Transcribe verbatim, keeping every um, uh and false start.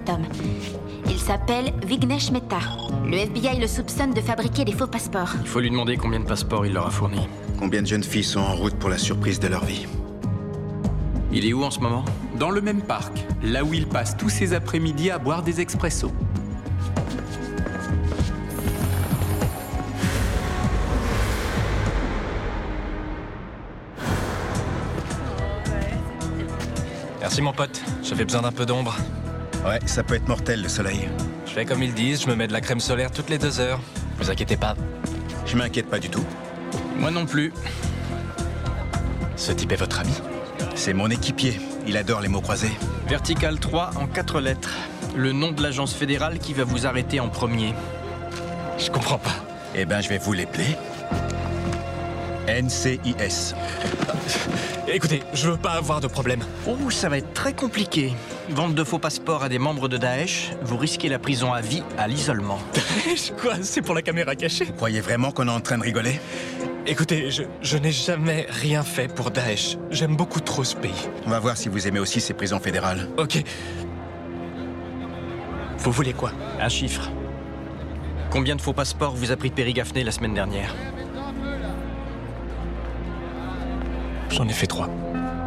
homme. Il s'appelle Vignesh Mehta. Le F B I le soupçonne de fabriquer des faux passeports. Il faut lui demander combien de passeports il leur a fournis. Combien de jeunes filles sont en route pour la surprise de leur vie? Il est où en ce moment? Dans le même parc, là où il passe tous ses après-midi à boire des expressos. Merci mon pote, j'avais besoin d'un peu d'ombre. Ouais, ça peut être mortel, le soleil. Je fais comme ils disent, je me mets de la crème solaire toutes les deux heures. Vous inquiétez pas. Je m'inquiète pas du tout. Moi non plus. Ce type est votre ami? C'est mon équipier. Il adore les mots croisés. Vertical trois en quatre lettres. Le nom de l'agence fédérale qui va vous arrêter en premier. Je comprends pas. Eh ben, je vais vous l'épeler. N C I S. Écoutez, je veux pas avoir de problème. Oh, ça va être très compliqué. Vente de faux passeports à des membres de Daesh, vous risquez la prison à vie à l'isolement. Daesh, quoi? C'est pour la caméra cachée? Vous croyez vraiment qu'on est en train de rigoler? Écoutez, je, je n'ai jamais rien fait pour Daesh. J'aime beaucoup trop ce pays. On va voir si vous aimez aussi ces prisons fédérales. Ok. Vous voulez quoi? Un chiffre. Combien de faux passeports vous a pris Périgaphné la semaine dernière? J'en ai fait trois.